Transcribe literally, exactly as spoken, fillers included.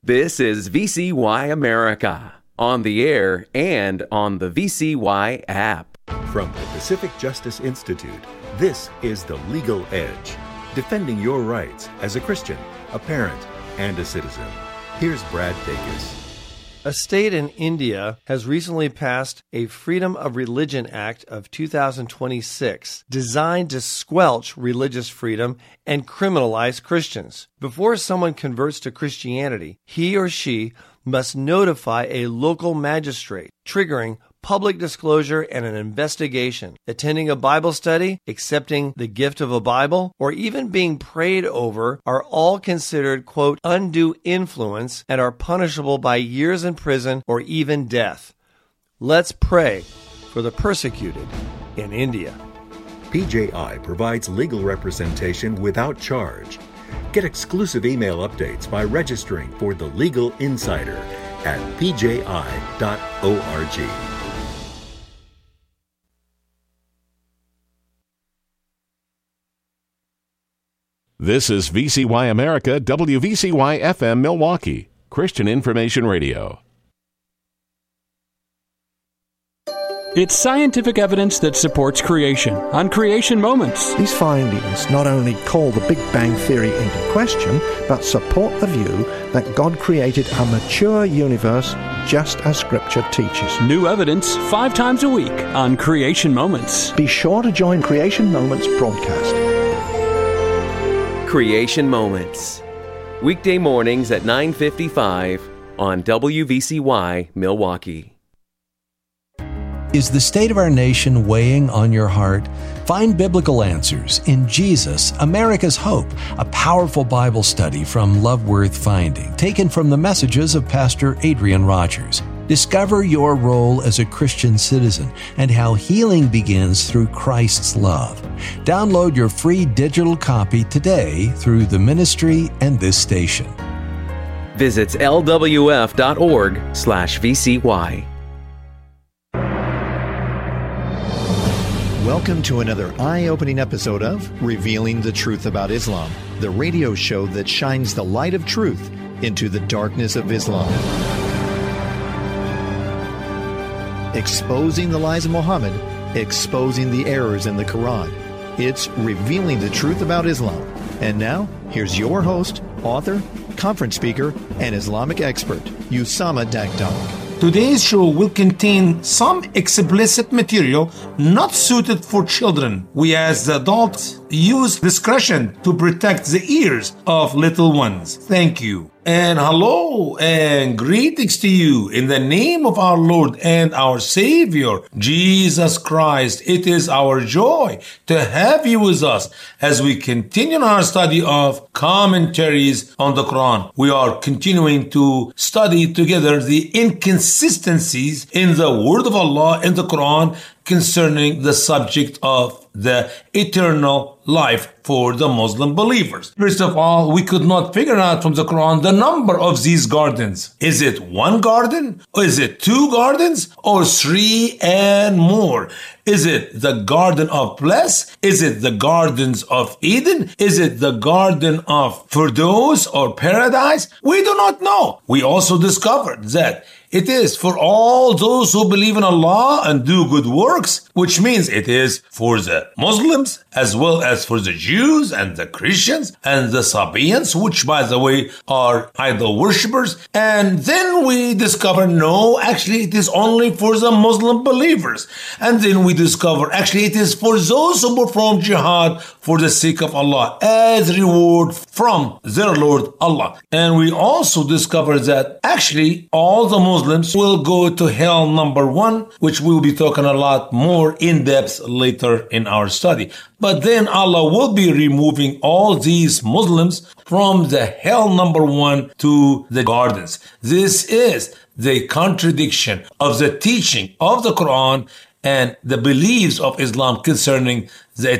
This is V C Y America, on the air and on the V C Y app. From the Pacific Justice Institute, this is The Legal Edge, defending your rights as a Christian, a parent, and a citizen. Here's Brad Dacus. A state in India has recently passed a Freedom of Religion Act of two thousand twenty-six designed to squelch religious freedom and criminalize Christians. Before someone converts to Christianity, he or she must notify a local magistrate, triggering public disclosure and an investigation. Attending a Bible study, accepting the gift of a Bible, or even being prayed over are all considered, quote, undue influence and are punishable by years in prison or even death. Let's pray for the persecuted in India. P J I provides legal representation without charge. Get exclusive email updates by registering for The Legal Insider at p j i dot org. This is V C Y America, W V C Y F M Milwaukee, Christian Information Radio. It's scientific evidence that supports creation on Creation Moments. These findings not only call the Big Bang Theory into question, but support the view that God created a mature universe just as Scripture teaches. New evidence five times a week on Creation Moments. Be sure to join Creation Moments broadcast. Creation Moments, weekday mornings at nine fifty-five on W V C Y Milwaukee. Is the state of our nation weighing on your heart? Find biblical answers in Jesus, America's Hope, a powerful Bible study from Love Worth Finding, taken from the messages of Pastor Adrian Rogers. Discover your role as a Christian citizen and how healing begins through Christ's love. Download your free digital copy today through the ministry and this station. Visit L W F dot org slash V C Y. Welcome to another eye-opening episode of Revealing the Truth About Islam, the radio show that shines the light of truth into the darkness of Islam. Exposing the lies of Muhammad, exposing the errors in the Quran. It's Revealing the Truth About Islam. And now, here's your host, author, conference speaker, and Islamic expert, Usama Dagdag. Today's show will contain some explicit material not suited for children. We as adults use discretion to protect the ears of little ones. Thank you. And hello and greetings to you in the name of our Lord and our Savior, Jesus Christ. It is our joy to have you with us as we continue our study of commentaries on the Quran. We are continuing to study together the inconsistencies in the Word of Allah in the Quran concerning the subject of the eternal life for the Muslim believers. First of all, we could not figure out from the Quran the number of these gardens. Is it one garden? Or is it two gardens? Or three and more? Is it the Garden of Bliss? Is it the Gardens of Eden? Is it the Garden of Firdaus or Paradise? We do not know. We also discovered that it is for all those who believe in Allah and do good works, which means it is for the Muslims as well as for the Jews and the Christians and the Sabians, which by the way are idol worshippers. And then we discover, no, actually it is only for the Muslim believers. And then we discover, actually it is for those who perform jihad for the sake of Allah as reward from their Lord Allah. And we also discover that actually all the Muslims Muslims will go to hell number one, which we will be talking a lot more in depth later in our study. But then Allah will be removing all these Muslims from the hell number one to the gardens. This is the contradiction of the teaching of the Quran and the beliefs of Islam concerning the